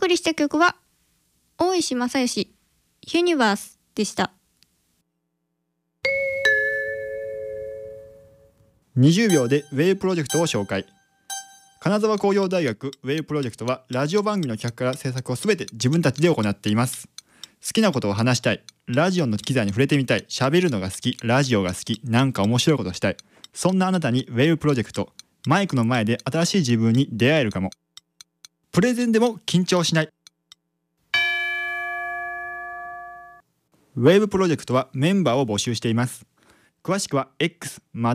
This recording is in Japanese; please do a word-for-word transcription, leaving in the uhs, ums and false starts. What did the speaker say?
送りした曲は大石正義ユニバースでした。 にじゅうびょうでウェイプロジェクトを紹介。金沢工業大学ウェイプロジェクトはラジオ番組の企画から制作をすべて自分たちで行っています。好きなことを話したい、ラジオの機材に触れてみたい、喋るのが好き、ラジオが好き、なんか面白いことしたい、そんなあなたにウェイプロジェクト、マイクの前で新しい自分に出会えるかも。プレゼンでも緊張しない。ウェーブプロジェクトはメンバーを募集しています。詳しくは X ま